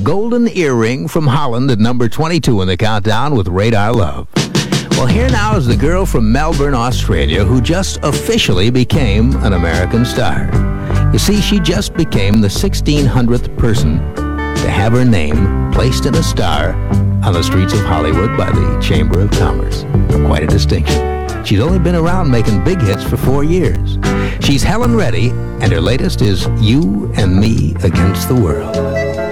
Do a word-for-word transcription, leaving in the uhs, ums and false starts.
golden earring from Holland at number twenty-two in the countdown with Radar Love. Well, here now is the girl from Melbourne, Australia, who just officially became an American star. You see, she just became the sixteen hundredth person to have her name placed in a star on the streets of Hollywood by the Chamber of Commerce. Quite a distinction. She's only been around making big hits for four years. She's Helen Reddy, and her latest is You and Me Against the World.